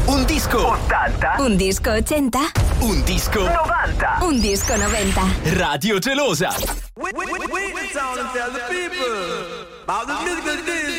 Un disco 80. Un disco 80. Un disco 90. Un disco 90. Radio Gelosa. We tell the people about the musical